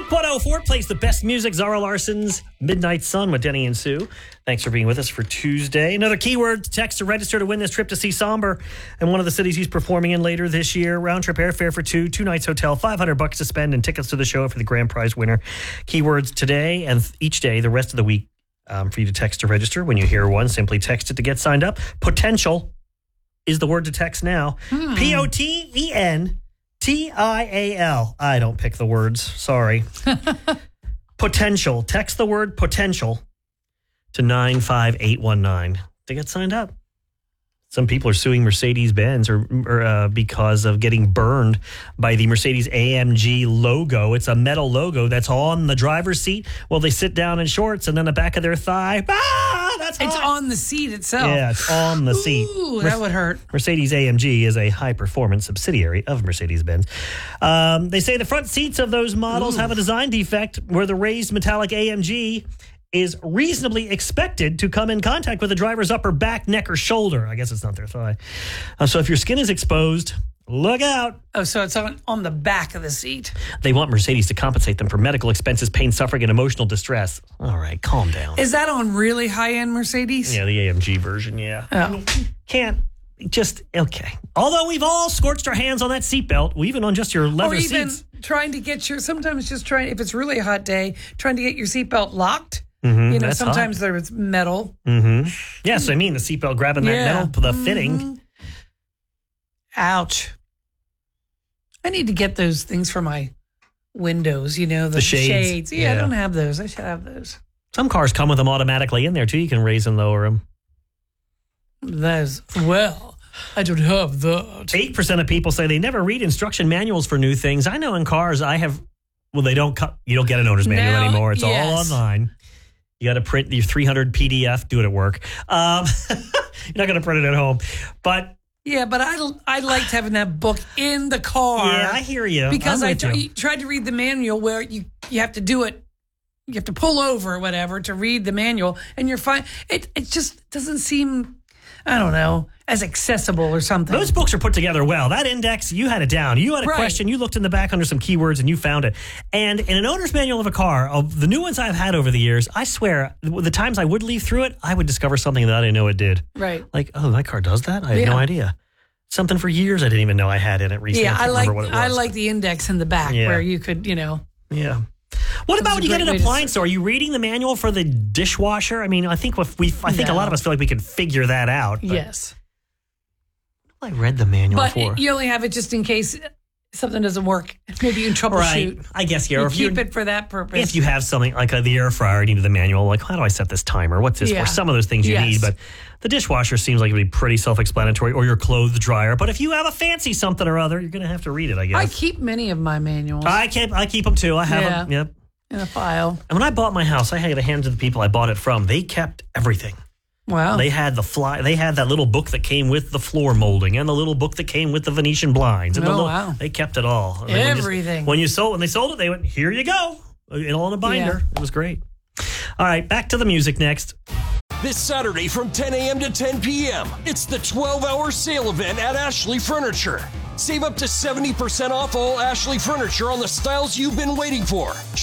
Blink 104 plays the best music. Zara Larson's Midnight Sun with Denny and Sue. Thanks for being with us for Tuesday. Another keyword to text to register to win this trip to see Somber in one of the cities he's performing in later this year. Round trip airfare for two nights hotel, $500 to spend, and tickets to the show for the grand prize winner. Keywords today and each day the rest of the week for you to text to register. When you hear one, simply text it to get signed up. Potential is the word to text now. Potential. I don't pick the words. Sorry. Potential. Text the word potential to 95819 to get signed up. Some people are suing Mercedes-Benz or because of getting burned by the Mercedes-AMG logo. It's a metal logo that's on the driver's seat while they sit down in shorts, and then the back of their thigh. That's hot. It's on the seat itself. Yeah, it's on the seat. Ooh, that would hurt. Mercedes-AMG is a high-performance subsidiary of Mercedes-Benz. They say the front seats of those models have a design defect where the raised metallic AMG is reasonably expected to come in contact with the driver's upper back, neck, or shoulder. I guess it's not their thigh. So if your skin is exposed, look out. Oh, so it's on the back of the seat. They want Mercedes to compensate them for medical expenses, pain, suffering, and emotional distress. All right, calm down. Is that on really high-end Mercedes? Yeah, the AMG version, yeah. Oh. I mean, okay. Although we've all scorched our hands on that seatbelt, even on just your leather seats. Or even trying to get sometimes just trying, if it's really a hot day, trying to get your seatbelt locked. Mm-hmm, sometimes there's metal. Mm-hmm. Yes, I mean the seatbelt grabbing that metal, the fitting. Ouch. I need to get those things for my windows, the shades. Yeah, I don't have those. I should have those. Some cars come with them automatically in there, too. You can raise and lower them. I don't have that. 8% of people say they never read instruction manuals for new things. I know in cars they don't you don't get an owner's manual anymore. It's all online. You got to print your 300 PDF, do it at work. You're not going to print it at home. But yeah, but I liked having that book in the car. Yeah, I hear you. Because I tried to read the manual where you have to do it. You have to pull over or whatever to read the manual, and you're fine. It just doesn't seem, I don't know, as accessible or something. Those books are put together well. That index, you had it down. You had a question, you looked in the back under some keywords, and you found it. And in an owner's manual of a car, of the new ones I've had over the years, I swear, the times I would leaf through it, I would discover something that I didn't know it did. Right. Like, oh, my car does that? I had no idea. Something for years I didn't even know I had in it recently. Yeah, I like the index in the back where you could, Yeah. What about when you get an appliance store? Are you reading the manual for the dishwasher? I mean, I think a lot of us feel like we can figure that out. Yes. I read the manual for. But you only have it just in case something doesn't work. Maybe you can troubleshoot. Right. I guess, yeah. You keep it for that purpose. If you have something like the air fryer, you need the manual. Like, how do I set this timer? What's this for? Some of those things you need. But the dishwasher seems like it would be pretty self-explanatory, or your clothes dryer. But if you have a fancy something or other, you're going to have to read it, I guess. I keep many of my manuals. I keep them, too. I have them. Yep. In a file. And when I bought my house, I had to hand to the people I bought it from. They kept everything. Wow. They had they had that little book that came with the floor molding and the little book that came with the Venetian blinds. And wow. They kept it all. Everything. When they sold it, they went, here you go. All in a binder. Yeah. It was great. All right, back to the music next. This Saturday from 10 a.m. to 10 p.m., it's the 12-hour sale event at Ashley Furniture. Save up to 70% off all Ashley Furniture on the styles you've been waiting for.